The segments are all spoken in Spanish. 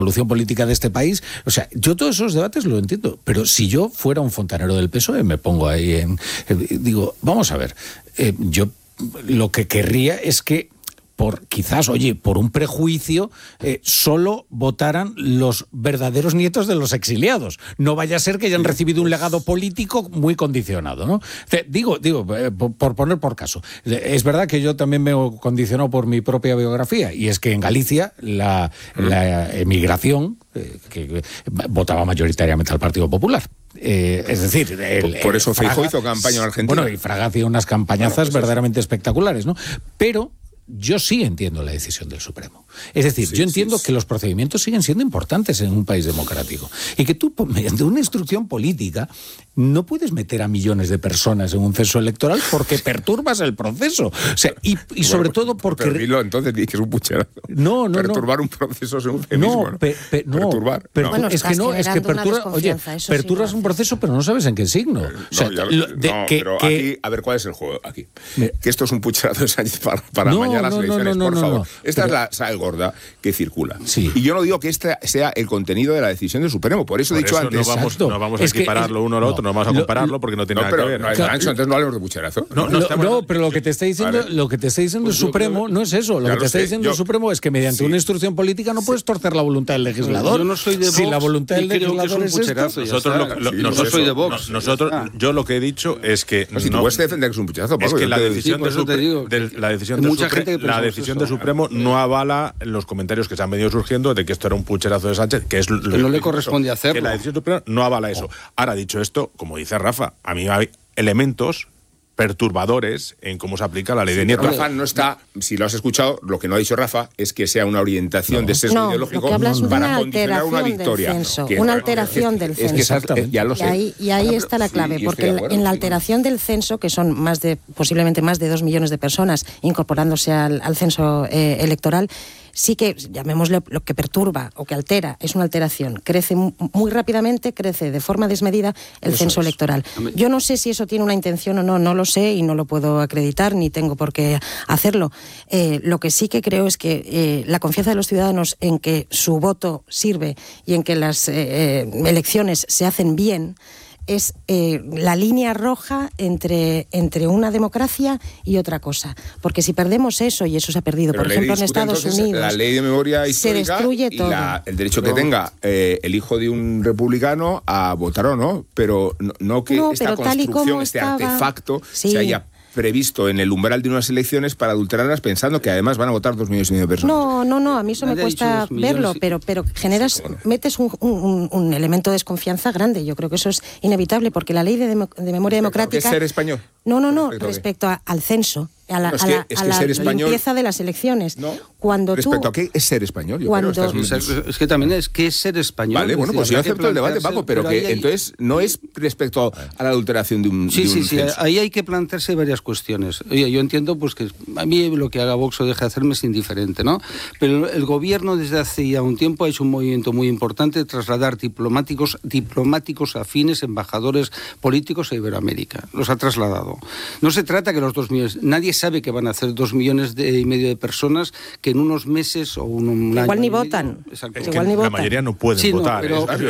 evolución política de este país. O sea, yo todos esos debates lo entiendo, pero si yo fuera un fontanero del PSOE, me pongo ahí digo, vamos a ver, yo lo que querría es que quizás, por un prejuicio, solo votaran los verdaderos nietos de los exiliados. No vaya a ser que hayan recibido un legado político muy condicionado, ¿no? Digo, por poner por caso. Es verdad que yo también me he condicionado por mi propia biografía, y es que en Galicia la emigración que votaba mayoritariamente al Partido Popular. Es decir, por eso Feijóo hizo campaña en Argentina. Bueno, y Fraga hacía unas campañazas verdaderamente espectaculares, ¿no? Pero yo sí entiendo la decisión del Supremo. Es decir, yo entiendo que los procedimientos siguen siendo importantes en un país democrático y que tú, mediante una instrucción política, no puedes meter a millones de personas en un censo electoral porque perturbas el proceso. O sea, y sobre todo porque... Pero entonces dices que es un pucherazo. No. Perturbar un proceso es un eufemismo, ¿no? Perturbar. Bueno, es que perturbas un proceso, pero no sabes en qué signo. Pero aquí, a ver, ¿cuál es el juego aquí? Que esto es un pucherazo de Sánchez para mañana las elecciones, por favor. Esta es la sal gorda que circula. Sí. Y yo no digo que este sea el contenido de la decisión del Supremo, por eso he dicho antes. No vamos a equipararlo uno al otro, no vamos a compararlo porque no tiene nada que ver. Entonces no hablemos de pucherazo. No, pero lo que te está diciendo, el Supremo no es eso. Lo que te está diciendo el Supremo es que mediante una instrucción política no puedes torcer la voluntad del legislador. Yo no soy de Vox. Si la voluntad del legislador es esto. No soy de Vox. Yo lo que he dicho es que si tú puedes defender que es un pucherazo, es que la decisión del Supremo no avala los comentarios que se han venido surgiendo de que esto era un pucherazo de Sánchez, que no le corresponde hacerlo. Que la decisión suprema no avala eso. Ahora, dicho esto, como dice Rafa, a mí hay elementos perturbadores en cómo se aplica la ley de Nieto. Rafa no está, si lo has escuchado, lo que no ha dicho Rafa es que sea una orientación de sesgo ideológico para condicionar una victoria. Una alteración del censo. Ya lo sé. Y ahí está la clave, porque en la alteración del censo, que son posiblemente más de 2 millones de personas incorporándose al censo electoral, sí que, llamémosle, lo que perturba o que altera, es una alteración. Crece muy rápidamente, crece de forma desmedida el censo electoral. Yo no sé si eso tiene una intención o no, no lo sé y no lo puedo acreditar, ni tengo por qué hacerlo. Lo que sí que creo es que la confianza de los ciudadanos en que su voto sirve y en que las elecciones se hacen bien es la línea roja entre una democracia y otra cosa. Porque si perdemos eso, y eso se ha perdido, por ejemplo, en Estados Unidos, la ley de memoria histórica se destruye y todo. El derecho que tenga el hijo de un republicano a votar o no, pero no que esta construcción, este artefacto, se haya previsto en el umbral de unas elecciones para adulterarlas pensando que además van a votar 2,5 millones de personas. No, a mí eso me cuesta verlo, pero metes un elemento de desconfianza grande. Yo creo que eso es inevitable, porque la ley de memoria democrática... ¿Es ser español? No, respecto al censo, a la limpieza de las elecciones. ¿No? ¿Respecto a qué es ser español? Es que también es qué es ser español. Vale, bueno, pues yo acepto el debate, Paco, pero que entonces no es respecto a la adulteración de un censo. Ahí hay que plantearse varias cuestiones. Oye, yo entiendo pues que a mí lo que haga Vox o deje de hacerme es indiferente, ¿no? Pero el gobierno desde hace ya un tiempo ha hecho un movimiento muy importante de trasladar diplomáticos afines, embajadores políticos a Iberoamérica. Los ha trasladado. No se trata que los 2 millones... Nadie sabe que van a hacer 2,5 millones de personas que en unos meses o un año... Igual ni votan. La mayoría no pueden votar.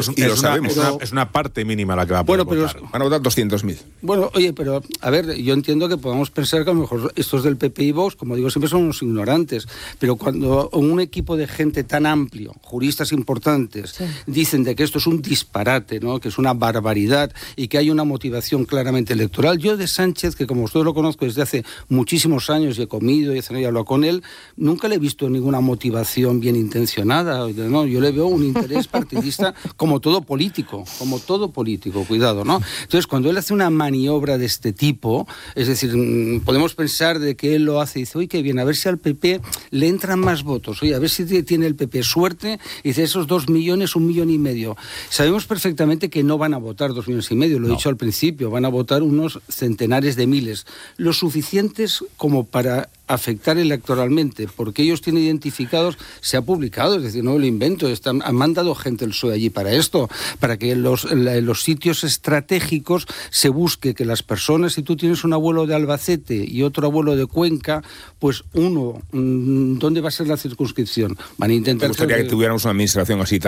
Es una parte mínima la que va a poder votar. Van a votar 200.000. Bueno, oye, pero a ver, yo entiendo que podamos pensar que a lo mejor estos del PP y Vox, como digo, siempre son unos ignorantes, pero cuando un equipo de gente tan amplio, juristas importantes, dicen de que esto es un disparate, ¿no?, que es una barbaridad y que hay una motivación claramente electoral, yo de Sánchez, que como usted lo conozco desde hace muchísimos años y he comido y he hablado con él, nunca le he visto ninguna motivación bien intencionada, ¿no? Yo le veo un interés partidista como todo político, cuidado, ¿no? Entonces, cuando él hace una maniobra de este tipo, es decir, podemos pensar de que él lo hace y dice, uy, qué bien, a ver si al PP le entran más votos, oye, a ver si tiene el PP suerte, y dice, esos 2 millones, 1,5 millones. Sabemos perfectamente que no van a votar 2,5 millones, lo he dicho al principio, van a votar unos centenares de miles, lo suficientes como para afectar electoralmente, porque ellos tienen identificados, se ha publicado, es decir, no lo invento, han mandado gente el PSOE allí para esto, para que en los sitios estratégicos se busque que las personas, si tú tienes un abuelo de Albacete y otro abuelo de Cuenca, pues uno, ¿dónde va a ser la circunscripción? Van a intentar... Me gustaría que tuviéramos una administración así